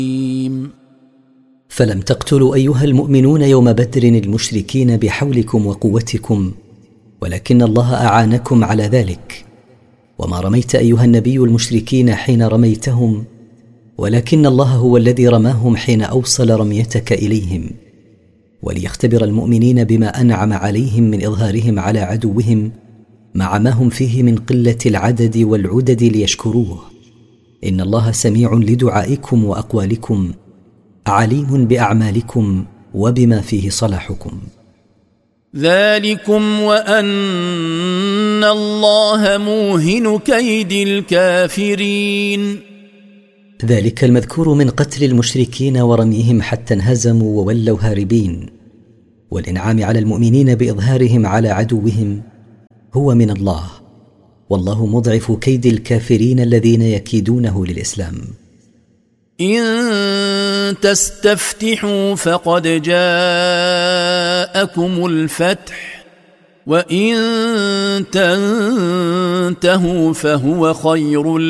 فلم تقتلوا أيها المؤمنون يوم بدر المشركين بحولكم وقوتكم، ولكن الله أعانكم على ذلك. وما رميت أيها النبي المشركين حين رميتهم، ولكن الله هو الذي رماهم حين أوصل رميتك إليهم، وليختبر المؤمنين بما أنعم عليهم من إظهارهم على عدوهم مع ما هم فيه من قلة العدد والعدد ليشكروه. إن الله سميع لدعائكم وأقوالكم، عليم بأعمالكم وبما فيه صلاحكم. ذلكم وأن الله موهن كيد الكافرين. ذلك المذكور من قتل المشركين ورميهم حتى انهزموا وولوا هاربين، والإنعام على المؤمنين بإظهارهم على عدوهم، هو من الله، والله مضعف كيد الكافرين الذين يكيدونه للإسلام. إن تستفتحوا فقد جاءكم الفتح، وإن تنتهوا فهو خير